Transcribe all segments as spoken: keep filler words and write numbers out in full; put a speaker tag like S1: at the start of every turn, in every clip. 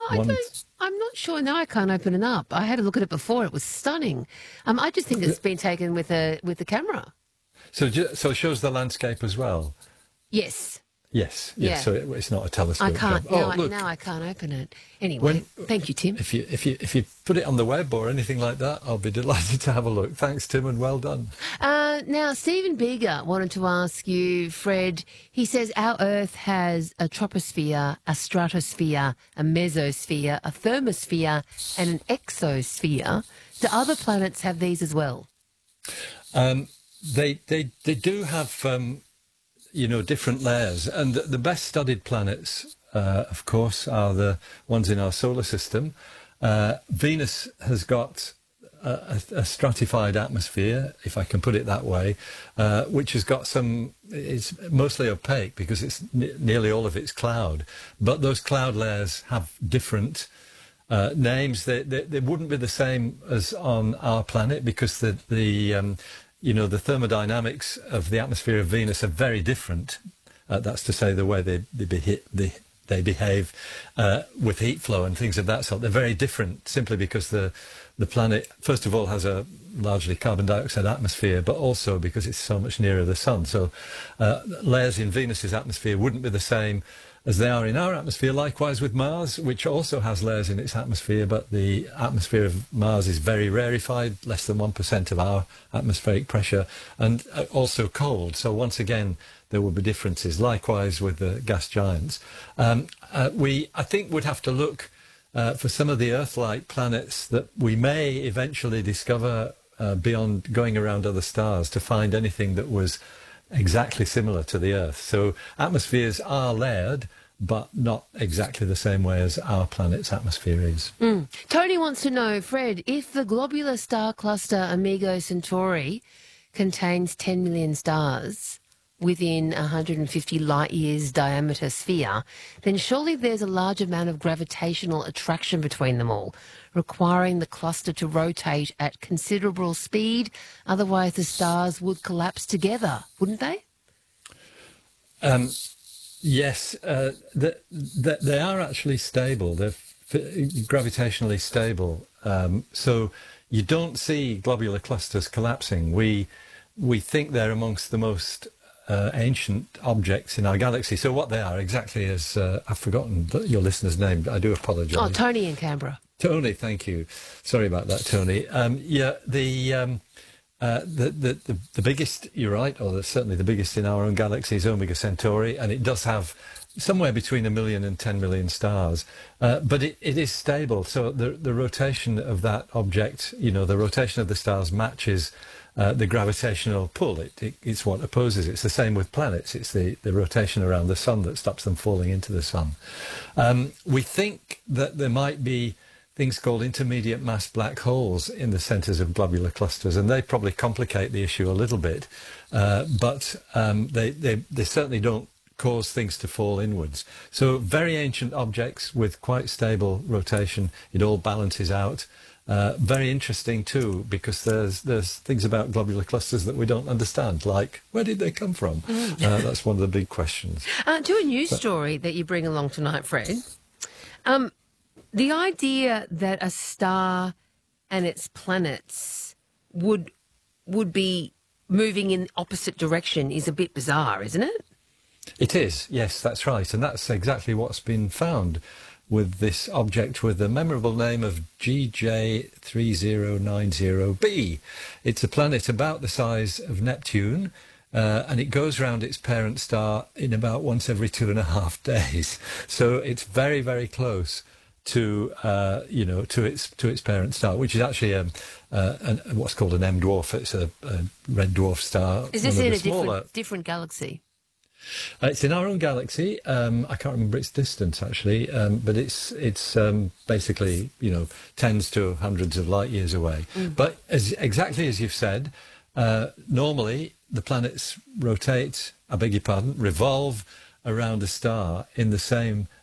S1: I
S2: one.
S1: don't, I'm not sure. Now I can't open it up. I had a look at it before. It was stunning. Um, I just think it's been taken with a with the camera.
S2: So, ju- so it shows the landscape as well.
S1: Yes.
S2: Yes, yes.
S1: Yeah.
S2: So it, it's not a
S1: I
S2: telescope job.
S1: can't.
S2: Oh,
S1: Now, I,
S2: look.
S1: now I can't open it. Anyway,
S2: When
S1: thank you, Tim.
S2: if you if you if you put it on the web or anything like that, I'll be delighted to have a look. Thanks, Tim, and well done.
S1: Uh, now, Stephen Beeger wanted to ask you, Fred, he says our Earth has a troposphere, a stratosphere, a mesosphere, a thermosphere, and an exosphere. Do other planets have these as well?
S2: Um, they they they do have um, you know different layers, and the, the best studied planets, uh, of course, are the ones in our solar system. Uh, Venus has got a, a stratified atmosphere, if I can put it that way, uh, which has got some. It's mostly opaque because it's n- nearly all of it's cloud, but those cloud layers have different uh, names. They, they they wouldn't be the same as on our planet because the the um, you know the thermodynamics of the atmosphere of Venus are very different. Uh, that's to say, the way they they, beha- they, they behave uh, with heat flow and things of that sort. They're very different simply because the the planet, first of all, has a largely carbon dioxide atmosphere, but also because it's so much nearer the sun. So uh, layers in Venus's atmosphere wouldn't be the same as they are in our atmosphere. Likewise with Mars, which also has layers in its atmosphere, but the atmosphere of Mars is very rarefied, less than one percent of our atmospheric pressure, and also cold. So once again, there will be differences. Likewise with the gas giants. Um, uh, we, I think, would have to look uh, for some of the Earth-like planets that we may eventually discover uh, beyond going around other stars to find anything that was exactly similar to the Earth. So atmospheres are layered, but not exactly the same way as our planet's atmosphere is.
S1: Mm. Tony wants to know, Fred, if the globular star cluster Amigo Centauri contains ten million stars within one hundred fifty light years diameter sphere, then surely there's a large amount of gravitational attraction between them all, requiring the cluster to rotate at considerable speed. Otherwise, the stars would collapse together, wouldn't they?
S2: Um, yes, uh, the, the, they are actually stable. They're f- gravitationally stable. Um, so you don't see globular clusters collapsing. We we think they're amongst the most Uh, ancient objects in our galaxy. So what they are exactly is, uh, I've forgotten your listener's name. I do apologise.
S1: Oh, Tony in Canberra.
S2: Tony, thank you. Sorry about that, Tony. Um, yeah, the, um, uh, the, the the the biggest, you're right, or the, certainly the biggest in our own galaxy is Omega Centauri, and it does have somewhere between a million and ten million stars. Uh, but it, it is stable. So the the rotation of that object, you know, the rotation of the stars matches Uh, the gravitational pull. It, it, it's what opposes it. It's the same with planets. It's the, the rotation around the sun that stops them falling into the sun. Um, we think that there might be things called intermediate mass black holes in the centres of globular clusters, and they probably complicate the issue a little bit, uh, but um, they, they, they certainly don't cause things to fall inwards. So very ancient objects with quite stable rotation. It all balances out. Uh, very interesting too, because there's there's things about globular clusters that we don't understand, like where did they come from? Mm. Uh, that's one of the big questions.
S1: Uh, to a news but, story that you bring along tonight, Fred. Um, the idea that a star and its planets would would be moving in opposite direction is a bit bizarre, isn't it?
S2: It is, yes, that's right, and that's exactly what's been found with this object with the memorable name of G J three zero nine zero b. It's a planet about the size of Neptune, uh, and it goes round its parent star in about once every two and a half days. So it's very, very close to uh, you know to its to its parent star, which is actually a, uh, an, what's called an M dwarf. It's a, a red dwarf star.
S1: Is this in a different different galaxy?
S2: Uh, it's in our own galaxy. Um, I can't remember its distance actually, um, but it's it's um, basically you know tens to hundreds of light years away. Mm. But as exactly as you've said, uh, normally the planets rotate. I beg your pardon, revolve around a star in the same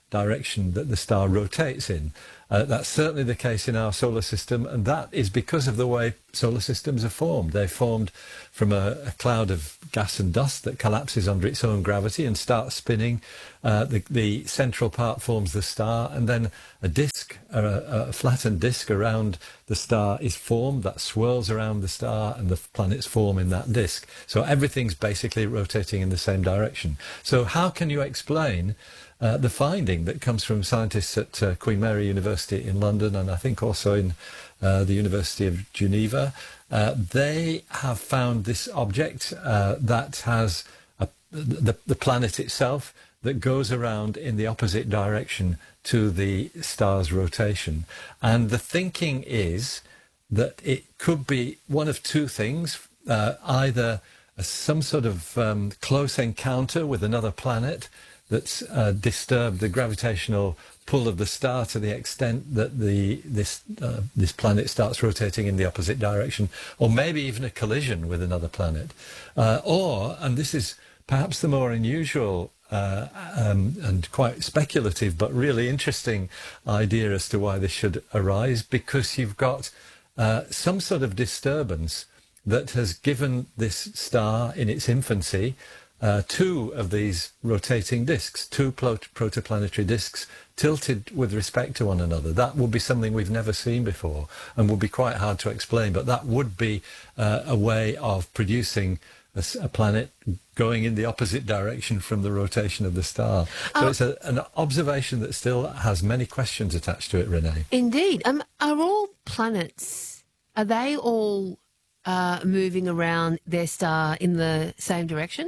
S2: direction that the star rotates in. Uh, that's certainly the case in our solar system, and that is because of the way solar systems are formed. They're formed from a, a cloud of gas and dust that collapses under its own gravity and starts spinning. Uh, the, the central part forms the star, and then a disk, a, a flattened disk around the star is formed that swirls around the star, and the planets form in that disk. So everything's basically rotating in the same direction. So how can you explain Uh, the finding that comes from scientists at uh, Queen Mary University in London, and I think also in uh, the University of Geneva? Uh, they have found this object uh, that has a, the, the planet itself that goes around in the opposite direction to the star's rotation. And the thinking is that it could be one of two things, uh, either a, some sort of um, close encounter with another planet that's uh, disturbed the gravitational pull of the star to the extent that the this uh, this planet starts rotating in the opposite direction, or maybe even a collision with another planet, uh, or, and this is perhaps the more unusual uh, um, and quite speculative but really interesting idea as to why this should arise, because you've got uh, some sort of disturbance that has given this star in its infancy Uh, two of these rotating disks, two pro- protoplanetary disks tilted with respect to one another. That would be something we've never seen before and would be quite hard to explain, but that would be uh, a way of producing a, a planet going in the opposite direction from the rotation of the star. So uh, it's a, an observation that still has many questions attached to it, Renee.
S1: Indeed. Um, are all planets, are they all uh, moving around their star in the same direction?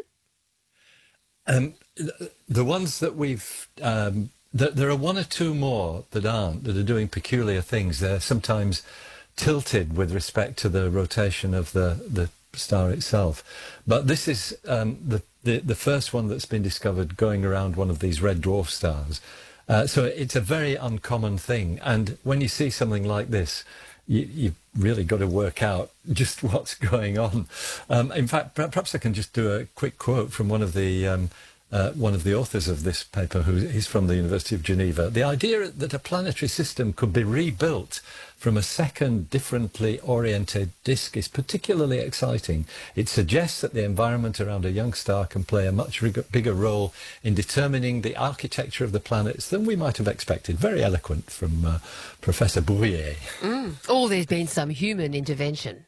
S2: Um, the ones that we've, um, th- there are one or two more that aren't, that are doing peculiar things. They're sometimes tilted with respect to the rotation of the, the star itself. But this is um, the, the, the first one that's been discovered going around one of these red dwarf stars. Uh, so it's a very uncommon thing. And when you see something like this, you, you've really got to work out just what's going on. Um, in fact, perhaps I can just do a quick quote from one of the um, uh, one of the authors of this paper, who is from the University of Geneva. The idea that a planetary system could be rebuilt from a second, differently oriented disk is particularly exciting. It suggests that the environment around a young star can play a much bigger role in determining the architecture of the planets than we might have expected. Very eloquent from uh, Professor Bourrier.
S1: Mm. Oh, there's been some human intervention.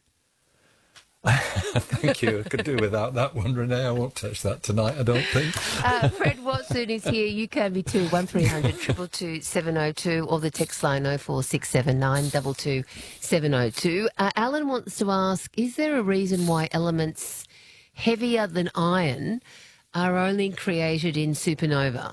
S2: Thank you. I could do without that one, Renee. I won't touch that tonight, I don't think.
S1: Uh, Fred Watson is here. You can be too. one three hundred two two two seven oh two, or the text line oh four six seven nine two two seven oh two. Uh, Alan wants to ask, is there a reason why elements heavier than iron are only created in supernova?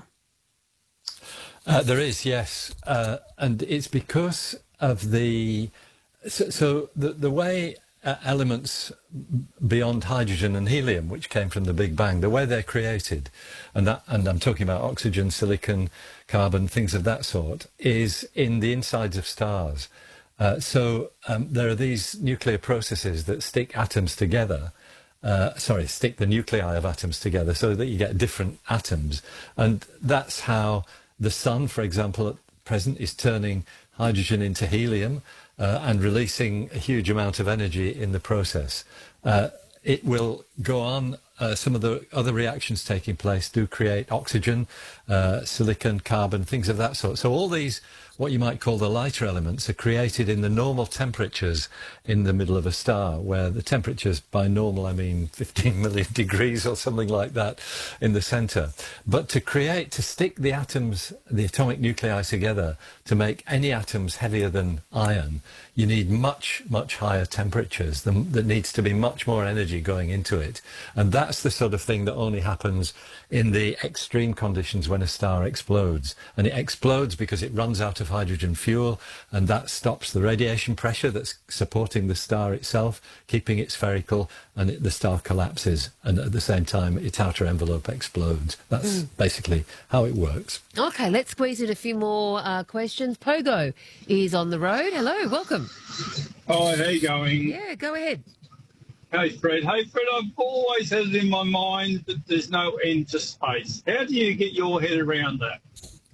S2: Uh, there is, yes. Uh, and it's because of the... So, so the, the way... Uh, elements beyond hydrogen and helium, which came from the Big Bang, the way they're created, and that, and I'm talking about oxygen, silicon, carbon, things of that sort, is in the insides of stars. Uh, so um, there are these nuclear processes that stick atoms together, uh, sorry, stick the nuclei of atoms together so that you get different atoms. And that's how the sun, for example, at present is turning hydrogen into helium, Uh, and releasing a huge amount of energy in the process. Uh, it will go on, uh, some of the other reactions taking place do create oxygen, uh, silicon, carbon, things of that sort. So all these, what you might call the lighter elements, are created in the normal temperatures in the middle of a star, where the temperatures, by normal I mean fifteen million degrees or something like that, in the centre. But to create, to stick the atoms, the atomic nuclei together, to make any atoms heavier than iron, you need much, much higher temperatures. There needs to be much more energy going into it. And that's the sort of thing that only happens in the extreme conditions when a star explodes. And it explodes because it runs out of hydrogen fuel, and that stops the radiation pressure that's supporting the star itself, keeping it spherical, and it, the star collapses. And at the same time, its outer envelope explodes. That's mm. basically how it works.
S1: Okay, let's squeeze in a few more uh, questions. Pogo is on the road. Hello, welcome.
S3: Hi, how you going?
S1: Yeah, go ahead.
S3: Hey, Fred. Hey, Fred, I've always had it in my mind that there's no end to space. How do you get your head around that?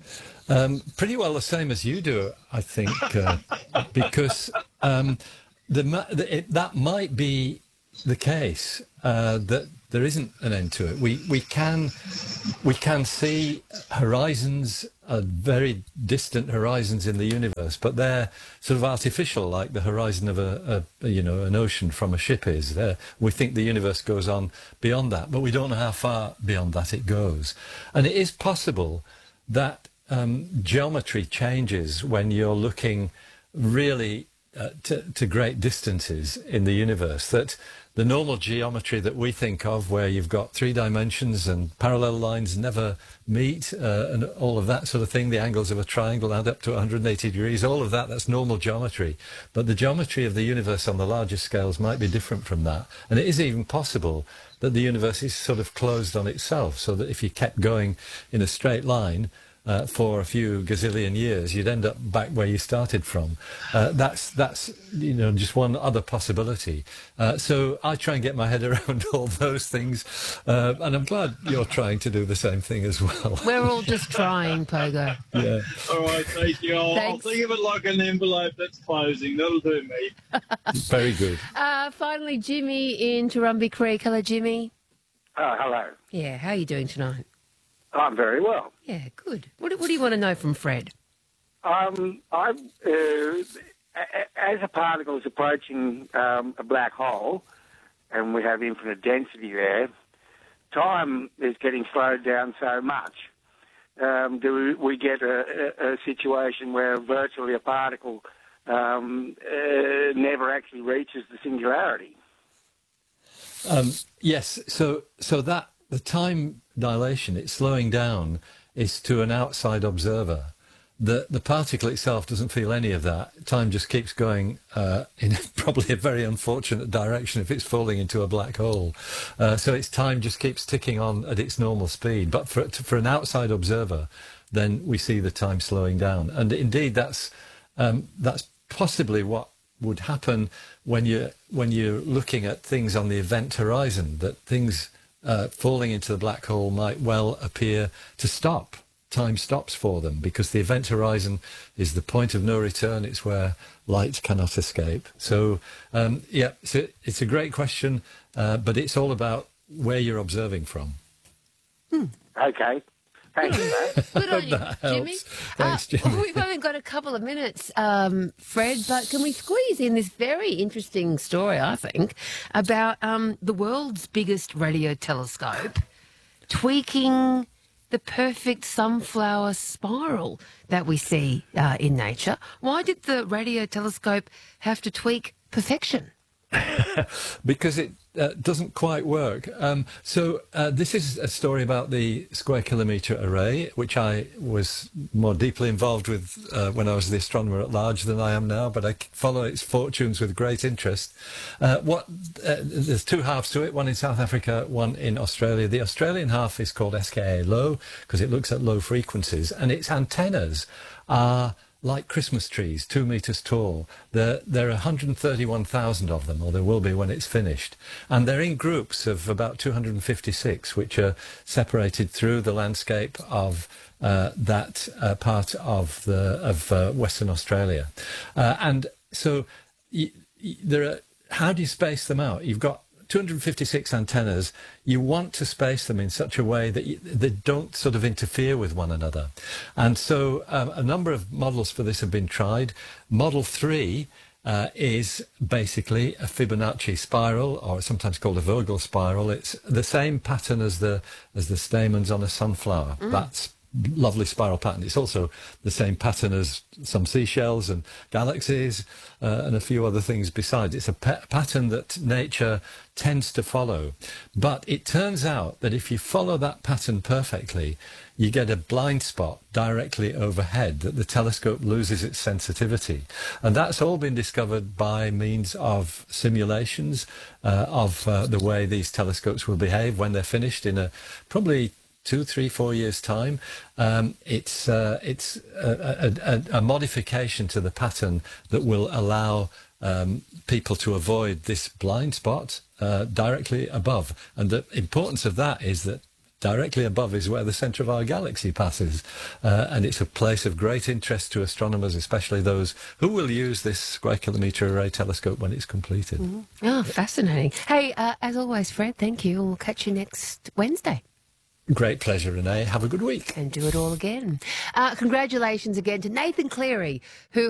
S2: Um, pretty well the same as you do, I think, uh, because um, the, ma- the it, that might be the case uh, that there isn't an end to it. We we can we can see horizons, uh, very distant horizons in the universe, but they're sort of artificial, like the horizon of a, a you know an ocean from a ship is. There, we think the universe goes on beyond that, but we don't know how far beyond that it goes. And it is possible that um, geometry changes when you're looking really uh, to, to great distances in the universe. That the normal geometry that we think of, where you've got three dimensions and parallel lines never meet, uh, and all of that sort of thing, the angles of a triangle add up to one hundred eighty degrees, all of that, that's normal geometry. But the geometry of the universe on the larger scales might be different from that. And it is even possible that the universe is sort of closed on itself, so that if you kept going in a straight line, Uh, for a few gazillion years, you'd end up back where you started from. Uh, that's that's you know just one other possibility. Uh, so I try and get my head around all those things, uh, and I'm glad you're trying to do the same thing as well.
S1: We're all just trying, Pogo.
S2: Yeah.
S3: All right, thank you. I'll, I'll
S1: Thanks.
S3: think of it like an envelope that's closing. That'll do me.
S2: Very good.
S1: Uh, finally, Jimmy in Turumbi Creek. Hello, Jimmy.
S4: Oh, hello.
S1: Yeah, how are you doing tonight?
S4: I'm very well.
S1: Yeah, good. What, do- what do you want to know from Fred?
S4: Um, I, uh, a- a- as a particle is approaching um, a black hole, and we have infinite density there, time is getting slowed down so much. Um, do we, we get a, a, a situation where virtually a particle um, uh, never actually reaches the singularity?
S2: Um, yes. So so that the time dilation, it's slowing down, is to an outside observer. The the particle itself doesn't feel any of that. Time just keeps going uh, in probably a very unfortunate direction if it's falling into a black hole. Uh, so its time just keeps ticking on at its normal speed. But for for an outside observer, then we see the time slowing down. And indeed, that's um, that's possibly what would happen when you when you're looking at things on the event horizon. That things Uh, falling into the black hole might well appear to stop. Time stops for them because the event horizon is the point of no return. It's where light cannot escape. So, um, yeah, so it's a great question, uh, but it's all about where you're observing from.
S1: Hmm.
S4: Okay. Thanks for that.
S1: Good on you,
S2: That
S1: Jimmy.
S2: helps. Thanks,
S1: Uh,
S2: Jimmy.
S1: we've only got a couple of minutes, um, Fred, but can we squeeze in this very interesting story, I think, about um, the world's biggest radio telescope tweaking the perfect sunflower spiral that we see uh, in nature? Why did the radio telescope have to tweak perfection?
S2: Because it uh, doesn't quite work. Um, so uh, this is a story about the Square Kilometre Array, which I was more deeply involved with uh, when I was the astronomer at large than I am now, but I follow its fortunes with great interest. Uh, what uh, there's two halves to it, one in South Africa, one in Australia. The Australian half is called S K A Low because it looks at low frequencies, and its antennas are like Christmas trees, two metres tall. There, there are one hundred thirty-one thousand of them, or there will be when it's finished. And they're in groups of about two hundred fifty-six, which are separated through the landscape of uh, that uh, part of the of uh, Western Australia. Uh, and so y- y- there are, how do you space them out? You've got two hundred fifty-six antennas. You want to space them in such a way that you, they don't sort of interfere with one another. And so um, a number of models for this have been tried. Model three uh, is basically a Fibonacci spiral, or sometimes called a Vogel spiral. It's the same pattern as the as the stamens on a sunflower. Mm. That's lovely spiral pattern. It's also the same pattern as some seashells and galaxies uh, and a few other things besides. It's a pa- pattern that nature tends to follow. But it turns out that if you follow that pattern perfectly, you get a blind spot directly overhead, that the telescope loses its sensitivity. And that's all been discovered by means of simulations uh, of uh, the way these telescopes will behave when they're finished in a probably two, three, four years' time. Um, it's uh, it's a, a, a modification to the pattern that will allow um, people to avoid this blind spot uh, directly above. And the importance of that is that directly above is where the centre of our galaxy passes. Uh, and it's a place of great interest to astronomers, especially those who will use this square kilometre array telescope when it's completed.
S1: Mm-hmm. Oh, fascinating. Hey, uh, as always, Fred, thank you. We'll catch you next Wednesday.
S2: Great pleasure, Renee. Have a good week.
S1: And do it all again. Uh, congratulations again to Nathan Cleary, who